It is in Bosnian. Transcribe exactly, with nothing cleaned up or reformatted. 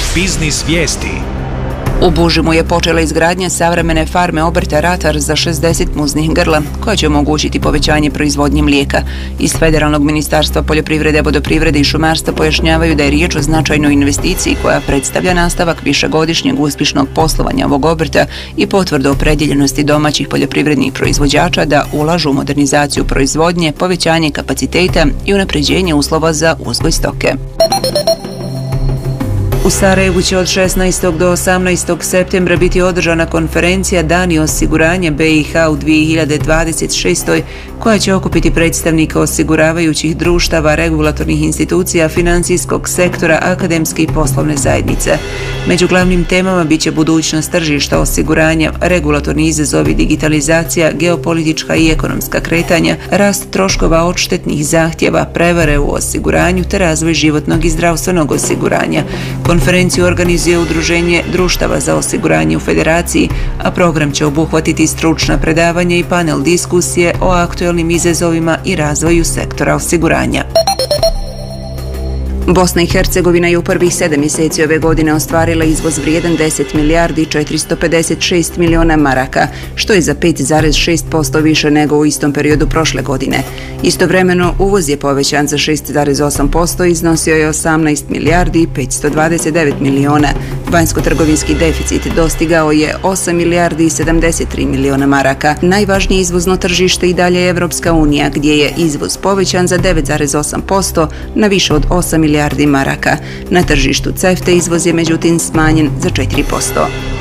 Biznis vijesti. U Bužimu je počela izgradnja savremene farme obrta Ratar za šezdeset muznih grla, koja će omogućiti povećanje proizvodnje mlijeka. Iz Federalnog ministarstva poljoprivrede, vodoprivrede i šumarstva pojašnjavaju da je riječ o značajnoj investiciji koja predstavlja nastavak višegodišnjeg uspješnog poslovanja ovog obrta i potvrdu opredjeljenosti domaćih poljoprivrednih proizvođača da ulažu u modernizaciju proizvodnje, povećanje kapaciteta i unapređenje uslova za uzgoj stoke. U Sarajevu će od šesnaestog do osamnaestog septembra biti održana konferencija Dani osiguranja B i H u dvije hiljade dvadeset šestoj koja će okupiti predstavnika osiguravajućih društava, regulatornih institucija, financijskog sektora, akademske i poslovne zajednice. Među glavnim temama biće budućnost tržišta osiguranja, regulatorni izazovi, digitalizacija, geopolitička i ekonomska kretanja, rast troškova odštetnih zahtjeva, prevare u osiguranju te razvoj životnog i zdravstvenog osiguranja. Konferenciju organizuje Udruženje društava za osiguranje u Federaciji, a program će obuhvatiti stručna predavanja i panel diskusije o aktualnim izazovima i razvoju sektora osiguranja. Bosna i Hercegovina je u prvih sedam mjeseci ove godine ostvarila izvoz vrijedan deset milijardi četiristo pedeset šest milijuna maraka, što je za pet zarez šest posto više nego u istom periodu prošle godine. Istovremeno, uvoz je povećan za šest zarez osam posto i iznosio je osamnaest milijardi petsto dvadeset devet milijuna. Vanjsko-trgovinski deficit dostigao je osam milijardi sedamdeset tri milijuna maraka. Najvažnije izvozno tržište i dalje je Evropska unija, gdje je izvoz povećan za devet zarez osam posto na više od osam milijardi maraka. Na tržištu C E F T E izvoz je međutim smanjen za četiri posto.